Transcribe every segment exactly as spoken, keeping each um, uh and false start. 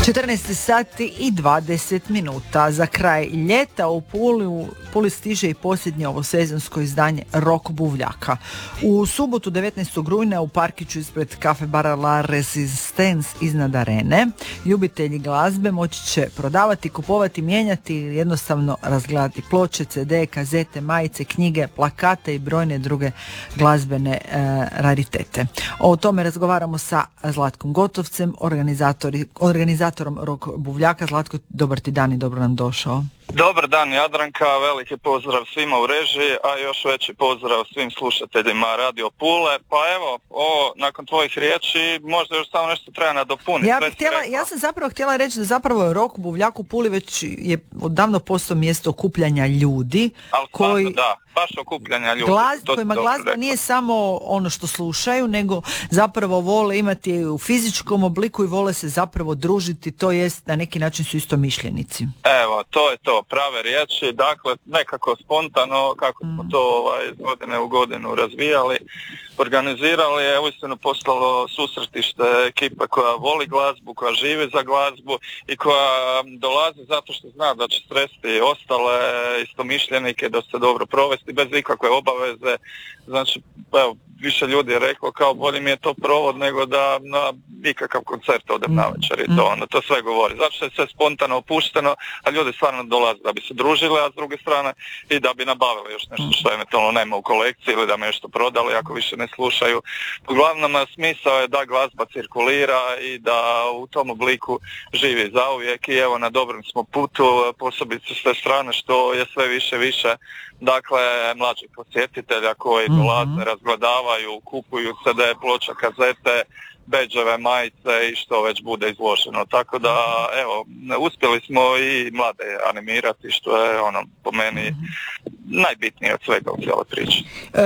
četrnaest sati i dvadeset minuta. Za kraj ljeta u Puli, u Puli stiže i posljednje ovosezonsko izdanje Rock Buvljaka. U subotu devetnaestog rujna u parkiću ispred kafe bara La Resistance iznad Arene ljubitelji glazbe moći će prodavati, kupovati, mijenjati ili jednostavno razgledati ploče, ce de, kazete, majice, knjige, plakate i brojne druge glazbene e, raritete. O tome razgovaramo sa Zlatkom Gotovcem, organizatori, organizatorom Rock Buvljaka. Zlatko, dobar ti dan i dobro nam došao. Dobar dan Jadranka, veliki pozdrav svima u režiji, a još veći pozdrav svim slušateljima Radio Pule. Pa evo, ovo nakon tvojih riječi možda još samo nešto treba nadopuniti. Ja, bih htjela, ja sam zapravo htjela reći da zapravo je Rock Buvljak u Puli već je odavno postao mjesto okupljanja ljudi. Ali koji... stvarno, da. Baš okupljanja ljudi. Glaz, kojima glazba nije samo ono što slušaju, nego zapravo vole imati u fizičkom obliku i vole se zapravo družiti, to jest na neki način su isto mišljenici. Evo, to je to, prave riječi, dakle nekako spontano, kako smo to ovaj, iz godine u godinu razvijali, organizirali, je uistinu postalo susretište ekipe koja voli glazbu, koja živi za glazbu i koja dolazi zato što zna da će sresti ostale istomišljenike, da se dobro provesti bez ikakve obaveze. Znači, evo, više ljudi je reklo kao bolje mi je to provod nego da na ikakav koncert odem na večer i to, ono, to sve govori. Zato što je sve spontano opušteno, a ljudi stvarno dolaze da bi se družili, a s druge strane i da bi nabavili još nešto što eventualno nema u kolekciji ili da me nešto prodali ako više ne slušaju. Uglavnom smisao je da glazba cirkulira i da u tom obliku živi zauvijek i evo na dobrom smo putu, posebice s te strane što je sve više više dakle mlađih posjetitelja koji dolaze, razgledavaju, kupuju ce de, ploča, kazete, bedževe, majice i što već bude izloženo. Tako da, evo, uspjeli smo i mlade animirati, što je ono, po meni, najbitnije od svega u cijeloj priči.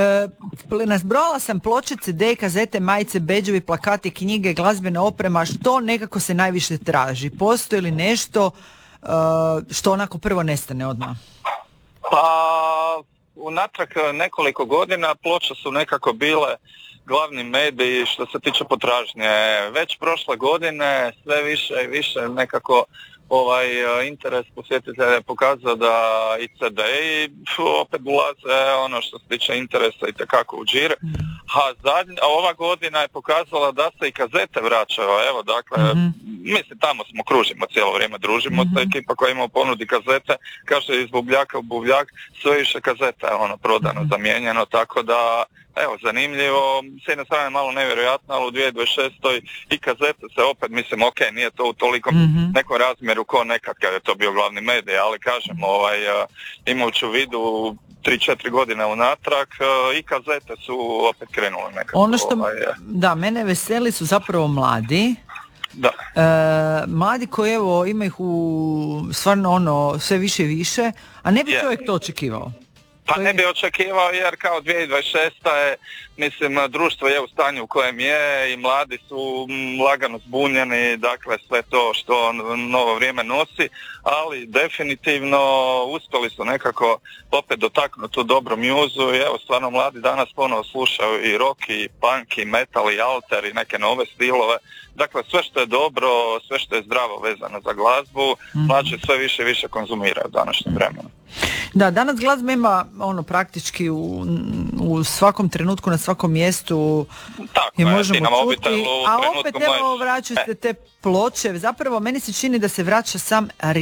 E, nazbrojala sam ploče, ce de, kazete, majice, bedževi, plakati, knjige, glazbena oprema, što nekako se najviše traži? Postoji li nešto uh, što onako prvo nestane odmah? Pa, unatrag nekoliko godina ploče su nekako bile glavni mediji što se tiče potražnje. Već prošle godine sve više i više nekako ovaj interes posjetitelja je pokazao da i ce de i opet ulaze ono što se tiče interesa i tekako u džir. A, zadnja, a ova godina je pokazala da se i kazete vraćaju. Evo, dakle, mm-hmm. mislim, tamo smo, kružimo cijelo vrijeme, družimo mm-hmm. se, ekipa koja ima u ponudi kazete, kaže iz Buvljaka u Buvljak, sve više kazeta je ono prodano, mm-hmm. zamijenjeno, tako da, evo, zanimljivo, s jedne strane malo nevjerojatno, ali u dvije tisuće dvadeset šestoj i kazete se opet, mislim, ok, nije to u tolikom mm-hmm. nekom razmjeru ko nekad kad je to bio glavni medij, ali kažem, ovaj, imajući u vidu tri četiri godine unatrag i kazete su opet krenule nekako. Ono što, ovaj, da, mene veseli su zapravo mladi. Da. E, mladi koji evo ima ih u stvarno ono sve više i više, a ne bi yeah. čovjek to očekivao. Pa ne bi očekivao jer kao dvije tisuće dvadeset šesta je, mislim, društvo je u stanju u kojem je i mladi su lagano zbunjeni, dakle sve to što novo vrijeme nosi, ali definitivno uspjeli su nekako opet dotaknuti tu dobru mjuzu i evo stvarno mladi danas ponovo slušaju i rock i punk i metal i alter i neke nove stilove. Dakle, sve što je dobro, sve što je zdravo vezano za glazbu, mm-hmm. mlađi sve više i više konzumiraju u današnjem vremenu. Da, danas glazba ima ono praktički u, u svakom trenutku, na svakom mjestu tako je je, možemo čuti, mobitelu, a opet evo vraćaju se te ploče, zapravo meni se čini da se vraća sam